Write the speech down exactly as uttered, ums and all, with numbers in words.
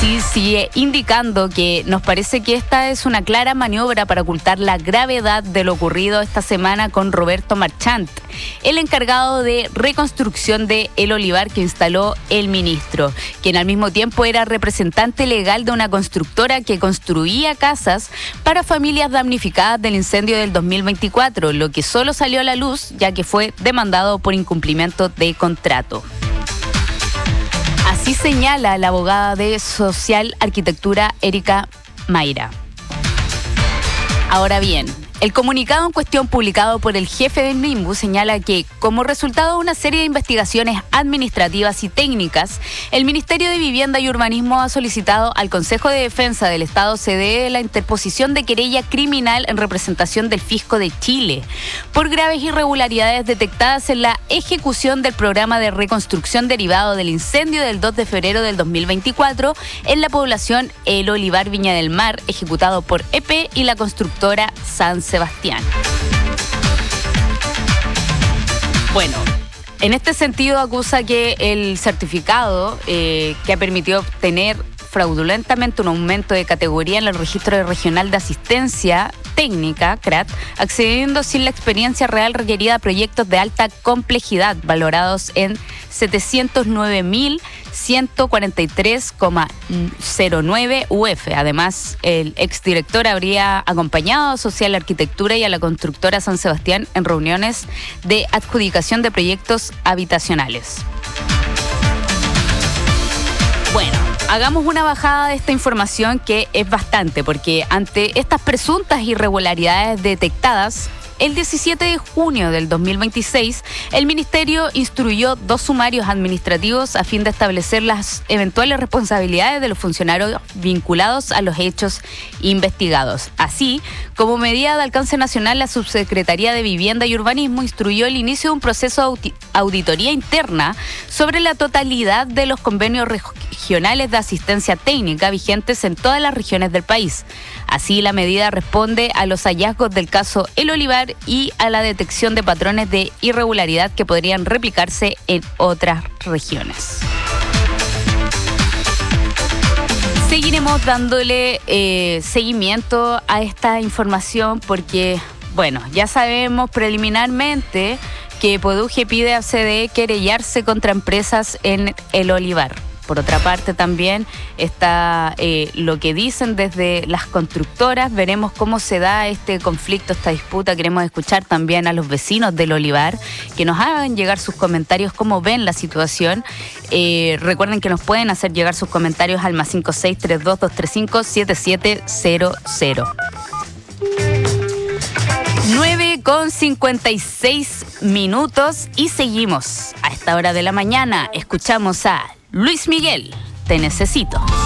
Así sigue indicando que nos parece que esta es una clara maniobra para ocultar la gravedad de lo ocurrido esta semana con Roberto Marchant, el encargado de reconstrucción de El Olivar que instaló el ministro, quien al mismo tiempo era representante legal de una constructora que construía casas para familias damnificadas del incendio del dos mil veinticuatro, lo que solo salió a la luz ya que fue demandado por incumplimiento de contrato. Así señala la abogada de Social Arquitectura, Erika Mayra. Ahora bien, el comunicado en cuestión publicado por el jefe del Minbu señala que, como resultado de una serie de investigaciones administrativas y técnicas, el Ministerio de Vivienda y Urbanismo ha solicitado al Consejo de Defensa del Estado C D E la interposición de querella criminal en representación del Fisco de Chile por graves irregularidades detectadas en la ejecución del programa de reconstrucción derivado del incendio del dos de febrero del dos mil veinticuatro en la población El Olivar Viña del Mar, ejecutado por E P y la constructora San Sebastián. Bueno, en este sentido acusa que el certificado eh, que ha permitido obtener fraudulentamente un aumento de categoría en el registro regional de asistencia técnica, C R A T, accediendo sin la experiencia real requerida a proyectos de alta complejidad valorados en setecientos nueve mil ciento cuarenta y tres coma cero nueve U F. Además, el exdirector habría acompañado a Social Arquitectura y a la constructora San Sebastián en reuniones de adjudicación de proyectos habitacionales. Bueno, hagamos una bajada de esta información que es bastante, porque ante estas presuntas irregularidades detectadas, el diecisiete de junio del dos mil veintiséis, el Ministerio instruyó dos sumarios administrativos a fin de establecer las eventuales responsabilidades de los funcionarios vinculados a los hechos investigados. Así, como medida de alcance nacional, la Subsecretaría de Vivienda y Urbanismo instruyó el inicio de un proceso de auditoría interna sobre la totalidad de los convenios regionales de asistencia técnica vigentes en todas las regiones del país. Así, la medida responde a los hallazgos del caso El Olivar y a la detección de patrones de irregularidad que podrían replicarse en otras regiones. Seguiremos dándole eh, seguimiento a esta información porque, bueno, ya sabemos preliminarmente que Produje pide a C D E querellarse contra empresas en El Olivar. Por otra parte, también está eh, lo que dicen desde las constructoras. Veremos cómo se da este conflicto, esta disputa. Queremos escuchar también a los vecinos del Olivar, que nos hagan llegar sus comentarios, cómo ven la situación. Eh, recuerden que nos pueden hacer llegar sus comentarios al más cinco seis tres dos dos tres cinco siete siete cero cero. nueve con cincuenta y seis minutos y seguimos a esta hora de la mañana. Escuchamos a Luis Miguel, Te Necesito.